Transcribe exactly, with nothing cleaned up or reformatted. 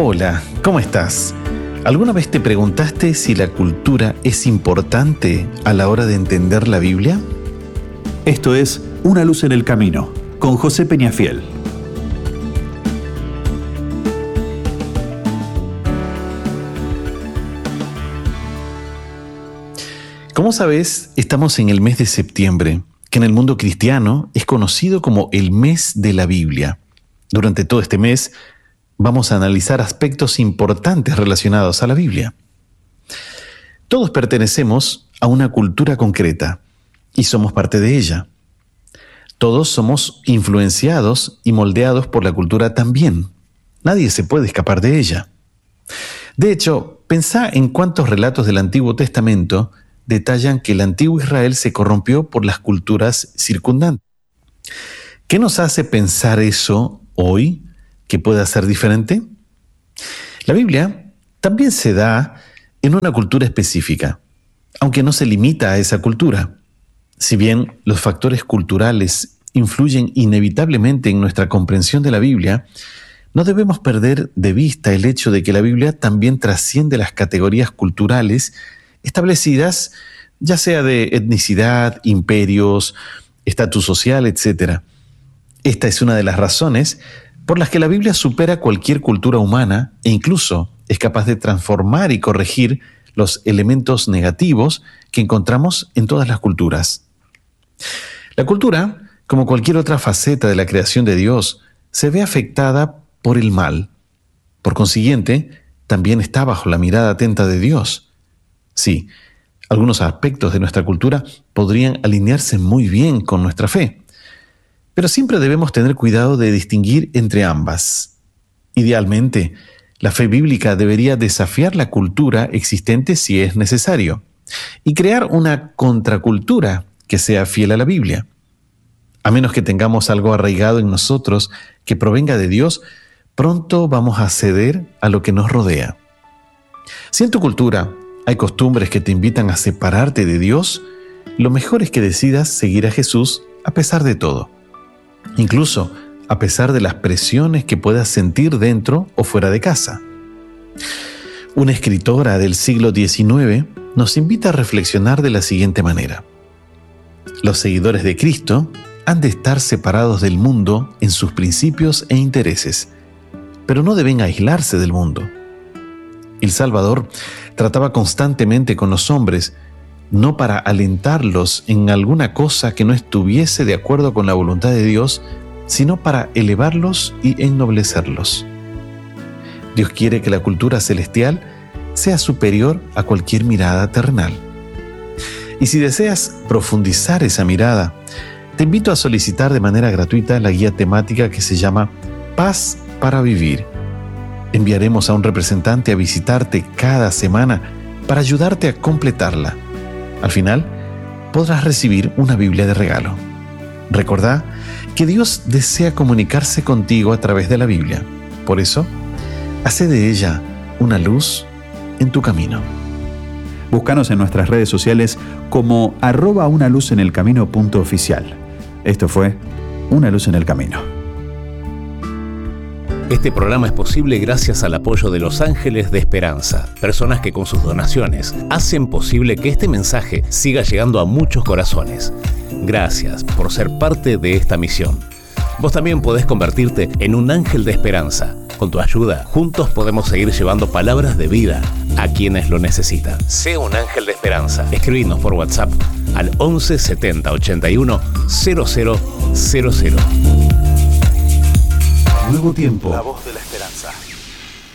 Hola, ¿cómo estás? ¿Alguna vez te preguntaste si la cultura es importante a la hora de entender la Biblia? Esto es Una luz en el camino, con José Peñafiel. Como sabes, estamos en el mes de septiembre, que en el mundo cristiano es conocido como el mes de la Biblia. Durante todo este mes vamos a analizar aspectos importantes relacionados a la Biblia. Todos pertenecemos a una cultura concreta y somos parte de ella. Todos somos influenciados y moldeados por la cultura también. Nadie se puede escapar de ella. De hecho, pensá en cuántos relatos del Antiguo Testamento detallan que el antiguo Israel se corrompió por las culturas circundantes. ¿Qué nos hace pensar eso hoy que pueda ser diferente? La Biblia también se da en una cultura específica, aunque no se limita a esa cultura. Si bien los factores culturales influyen inevitablemente en nuestra comprensión de la Biblia, no debemos perder de vista el hecho de que la Biblia también trasciende las categorías culturales establecidas, ya sea de etnicidad, imperios, estatus social, etcétera. Esta es una de las razones por las que la Biblia supera cualquier cultura humana e incluso es capaz de transformar y corregir los elementos negativos que encontramos en todas las culturas. La cultura, como cualquier otra faceta de la creación de Dios, se ve afectada por el mal. Por consiguiente, también está bajo la mirada atenta de Dios. Sí, algunos aspectos de nuestra cultura podrían alinearse muy bien con nuestra fe, pero siempre debemos tener cuidado de distinguir entre ambas. Idealmente, la fe bíblica debería desafiar la cultura existente si es necesario y crear una contracultura que sea fiel a la Biblia. A menos que tengamos algo arraigado en nosotros que provenga de Dios, pronto vamos a ceder a lo que nos rodea. Si en tu cultura hay costumbres que te invitan a separarte de Dios, lo mejor es que decidas seguir a Jesús a pesar de todo. Incluso a pesar de las presiones que puedas sentir dentro o fuera de casa. Una escritora del siglo diecinueve nos invita a reflexionar de la siguiente manera. Los seguidores de Cristo han de estar separados del mundo en sus principios e intereses, pero no deben aislarse del mundo. El Salvador trataba constantemente con los hombres, no para alentarlos en alguna cosa que no estuviese de acuerdo con la voluntad de Dios, sino para elevarlos y ennoblecerlos. Dios quiere que la cultura celestial sea superior a cualquier mirada terrenal. Y si deseas profundizar esa mirada, te invito a solicitar de manera gratuita la guía temática que se llama Paz para Vivir. Enviaremos a un representante a visitarte cada semana para ayudarte a completarla. Al final, podrás recibir una Biblia de regalo. Recordá que Dios desea comunicarse contigo a través de la Biblia. Por eso, hace de ella una luz en tu camino. Búscanos en nuestras redes sociales como arroba una luz en el camino punto oficial. Esto fue Una luz en el camino. Este programa es posible gracias al apoyo de Los Ángeles de Esperanza, personas que con sus donaciones hacen posible que este mensaje siga llegando a muchos corazones. Gracias por ser parte de esta misión. Vos también podés convertirte en un ángel de esperanza. Con tu ayuda, juntos podemos seguir llevando palabras de vida a quienes lo necesitan. Sé un ángel de esperanza. Escribinos por WhatsApp al once setenta ochenta y uno cero cero cero cero. Nuevo tiempo. La voz de la esperanza.